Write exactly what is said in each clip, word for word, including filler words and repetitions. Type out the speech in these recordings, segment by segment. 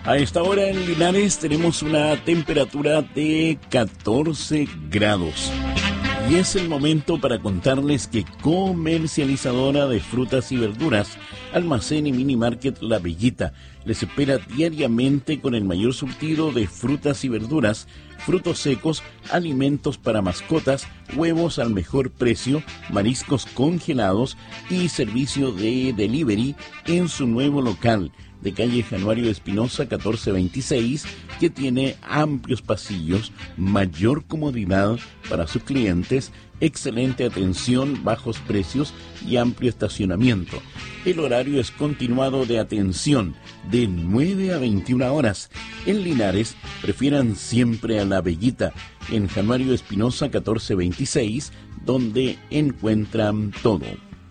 A esta hora en Linares tenemos una temperatura de catorce grados. Y es el momento para contarles que Comercializadora de Frutas y Verduras, Almacén y Mini Market La Bellita, les espera diariamente con el mayor surtido de frutas y verduras, frutos secos, alimentos para mascotas, huevos al mejor precio, mariscos congelados y servicio de delivery en su nuevo local de calle Januario Espinosa catorce veintiséis, que tiene amplios pasillos, mayor comodidad para sus clientes, excelente atención, bajos precios y amplio estacionamiento. El horario es continuado de atención de nueve a veintiuna horas. En Linares, prefieran siempre a La Bellita, en Januario Espinosa catorce veintiséis, donde encuentran todo.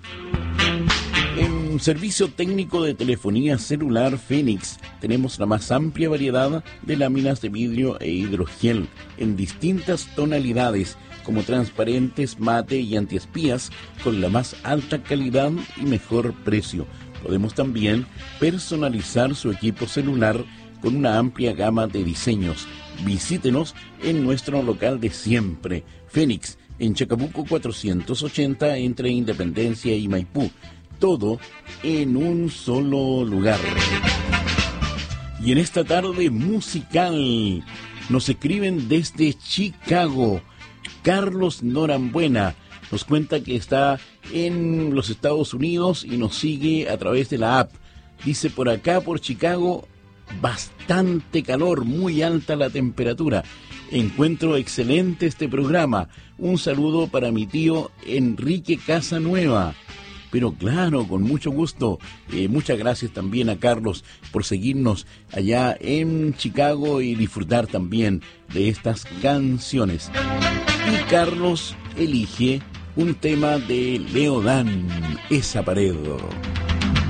En Servicio Técnico de Telefonía Celular Fénix tenemos la más amplia variedad de láminas de vidrio e hidrogel en distintas tonalidades como transparentes, mate y antiespías con la más alta calidad y mejor precio. Podemos también personalizar su equipo celular con una amplia gama de diseños. Visítenos en nuestro local de siempre, Fénix, en Chacabuco cuatrocientos ochenta entre Independencia y Maipú. Todo en un solo lugar. Y en esta tarde musical nos escriben desde Chicago. Carlos Norambuena nos cuenta que está en los Estados Unidos y nos sigue a través de la app. Dice: por acá, por Chicago, bastante calor, muy alta la temperatura. Encuentro excelente este programa. Un saludo para mi tío Enrique Casanueva. Pero claro, con mucho gusto. Eh, muchas gracias también a Carlos por seguirnos allá en Chicago y disfrutar también de estas canciones. Y Carlos elige un tema de Leodán, Esa pared.